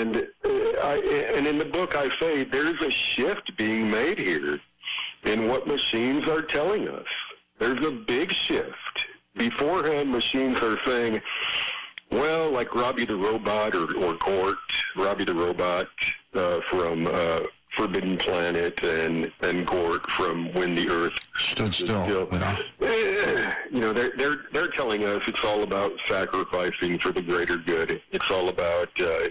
And in the book I say there's a shift being made here in what machines are telling us. There's a big shift. Beforehand, machines are saying, well, like Robbie the Robot or Gort, Robbie the Robot from Forbidden Planet, and Gort from When the Earth Stood Still. You know, they're telling us it's all about sacrificing for the greater good. It's all about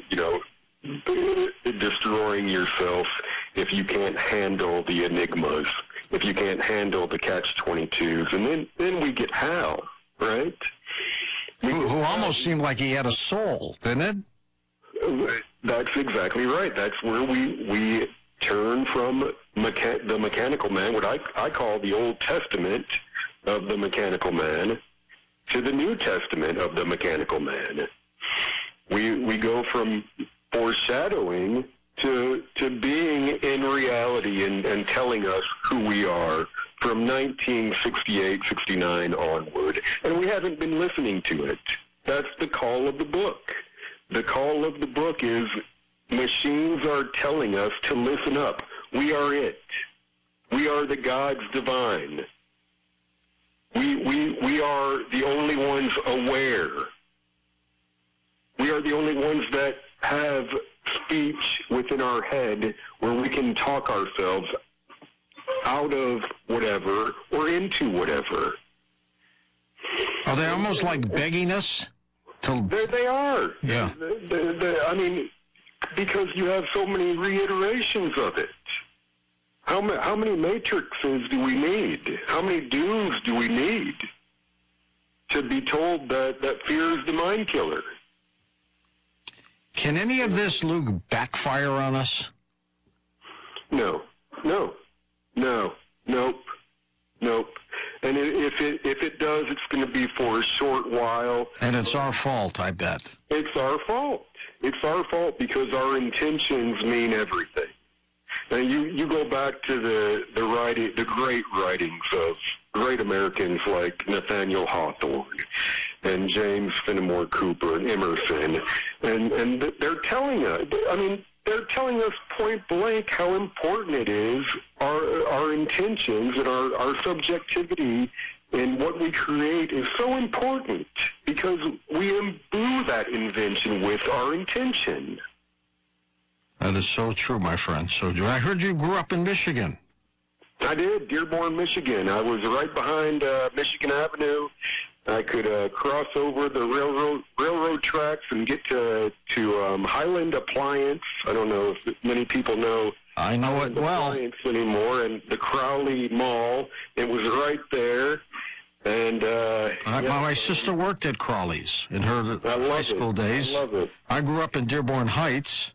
destroying yourself if you can't handle the enigmas, if you can't handle the catch-22s, and then we get Hal, right? Who almost seemed like he had a soul, didn't it? That's exactly right. That's where we turn from the mechanical man, what I call the Old Testament of the mechanical man, to the New Testament of the mechanical man. We go from foreshadowing to being in reality and telling us who we are from 1968, 69 onward. And we haven't been listening to it. That's the call of the book. The call of the book is machines are telling us to listen up. We are it. We are the gods divine. We are the only ones aware. We are the only ones that have speech within our head where we can talk ourselves out of whatever or into whatever. Are they almost like begging us? There they are. Yeah. I mean, because you have so many reiterations of it. How many matrices do we need? How many dooms do we need to be told that fear is the mind killer? Can any of this, Luke, backfire on us? No. Nope. And if it does, it's going to be for a short while. And it's our fault, I bet. It's our fault. It's our fault because our intentions mean everything. And you go back to the great writings of great Americans like Nathaniel Hawthorne and James Fenimore Cooper and Emerson, and they're telling us. I mean, they're telling us point blank how important it is, our intentions and our subjectivity in what we create is so important because we imbue that invention with our intention. That is so true, my friend. So true. I heard you grew up in Michigan. I did, Dearborn, Michigan. I was right behind Michigan Avenue. I could cross over the railroad tracks and get to Highland Appliance. I don't know if many people know. I know it well. Appliance anymore, and the Crowley Mall. It was right there. And my sister worked at Crowley's in her high school days. I love it. I grew up in Dearborn Heights,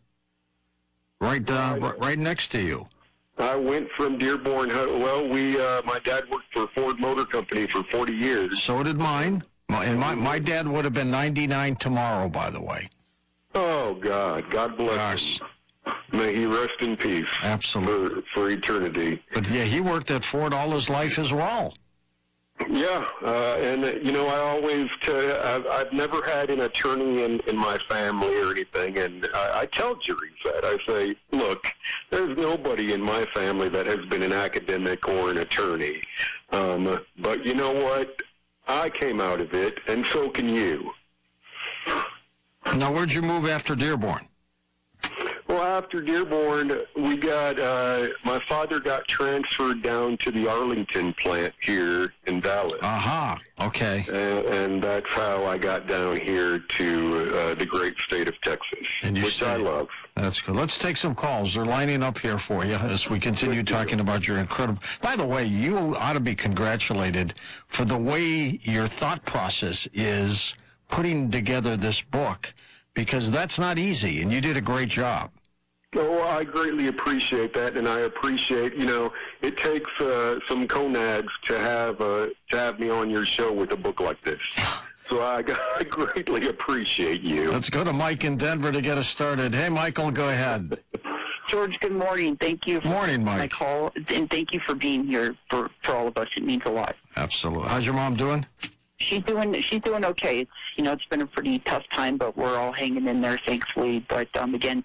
right next to you. I went from Dearborn. Well, my dad worked for Ford Motor Company for 40 years. So did mine. And my dad would have been 99 tomorrow, by the way. Oh, God bless him. May he rest in peace. Absolutely. For eternity. But yeah, he worked at Ford all his life as well. Yeah, and I always I've never had an attorney in my family or anything, and I tell juries that. I say, look, there's nobody in my family that has been an academic or an attorney, but you know what? I came out of it, and so can you. Now, where'd you move after Dearborn? Well, after Dearborn, my father got transferred down to the Arlington plant here in Dallas. Aha, okay. And that's how I got down here to the great state of Texas, which I love. That's good. Let's take some calls. They're lining up here for you as we continue talking about your incredible... By the way, you ought to be congratulated for the way your thought process is putting together this book, because that's not easy, and you did a great job. Oh, I greatly appreciate that, and I appreciate, it takes some conads to have me on your show with a book like this. So I greatly appreciate you. Let's go to Mike in Denver to get us started. Hey, Michael, go ahead. George, good morning. Thank you for Mike. my call, and thank you for being here for all of us. It means a lot. Absolutely. How's your mom doing? She's doing okay. It's been a pretty tough time, but we're all hanging in there, thankfully. But again,